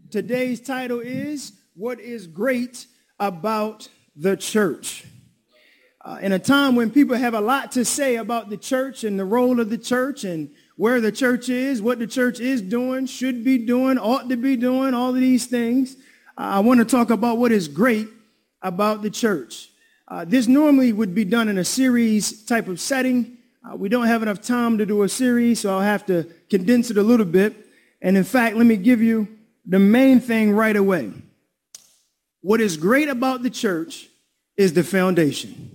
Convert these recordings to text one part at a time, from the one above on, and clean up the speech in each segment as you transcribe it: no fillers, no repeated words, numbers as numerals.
Today's title is, What is Great About the Church? In a time when people have a lot to say about the church and the role of the church and where the church is, what the church is doing, should be doing, ought to be doing, all of these things, I want to talk about what is great about the church. This normally would be done in a series type of setting. We don't have enough time to do a series, so I'll have to condense it a little bit. And in fact, let me give you the main thing right away. What is great about the church is the foundation.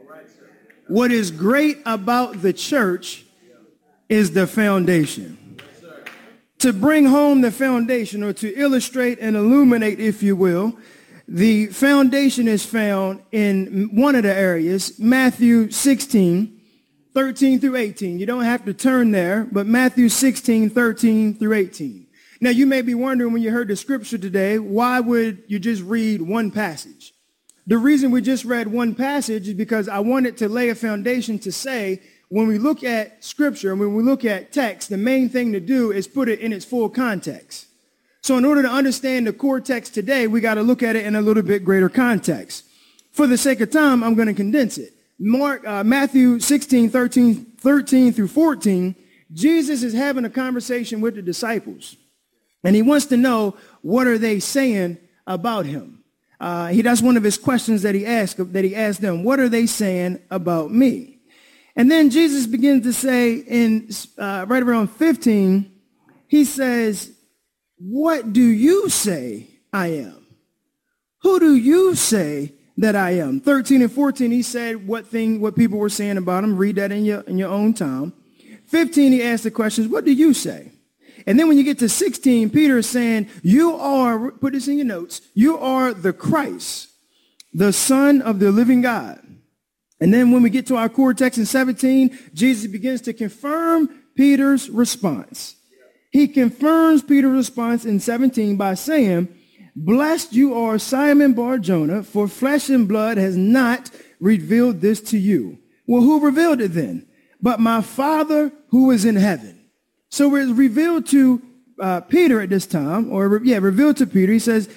What is great about the church is the foundation. To bring home the foundation, or to illustrate and illuminate, if you will, the foundation is found in one of the areas, Matthew 16, 13 through 18. You don't have to turn there, but Matthew 16, 13 through 18. Now, you may be wondering when you heard the scripture today, why would you just read one passage? The reason we just read one passage is because I wanted to lay a foundation to say, when we look at scripture and when we look at text, the main thing to do is put it in its full context. So in order to understand the core text today, we got to look at it in a little bit greater context. For the sake of time, I'm going to condense it. Matthew 16, 13 through 14, Jesus is having a conversation with the disciples. And he wants to know, what are they saying about him? That's one of his questions that he asked them. What are they saying about me? And then Jesus begins to say in right around 15, he says, what do you say I am? Who do you say that I am? 13 and 14, he said what people were saying about him. Read that in your own time. 15, he asked the questions, what do you say? And then when you get to 16, Peter is saying, you are, put this in your notes, you are the Christ, the Son of the living God. And then when we get to our core text in 17, Jesus begins to confirm Peter's response. He confirms Peter's response in 17 by saying, blessed you are, Simon Bar-Jonah, for flesh and blood has not revealed this to you. Well, who revealed it then? But my Father who is in heaven. So it's revealed to Peter at this time, revealed to Peter. He says,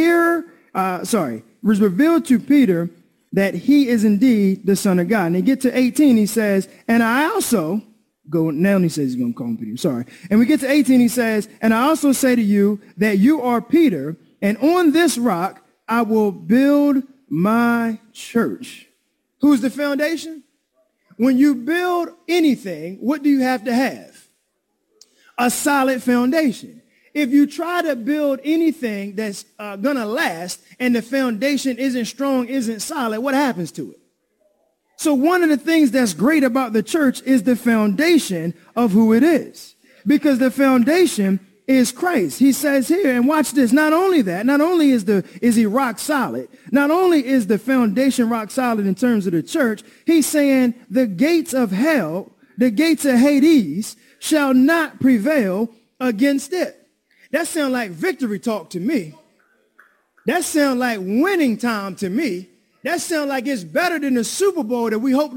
it was revealed to Peter that he is indeed the Son of God. And he get to 18, he says, and I also, now he says he's going to call him Peter, And we get to 18, he says, and I also say to you that you are Peter, and on this rock I will build my church. Who's the foundation? When you build anything, what do you have to have? A solid foundation. If you try to build anything that's going to last and the foundation isn't strong, isn't solid, what happens to it? So one of the things that's great about the church is the foundation of who it is, because the foundation is Christ. He says here, and watch this, not only is he rock solid, not only is the foundation rock solid in terms of the church, he's saying the gates of hell, the gates of Hades, shall not prevail against it. That sounds like victory talk to me. That sounds like winning time to me. That sounds like it's better than the Super Bowl that we hope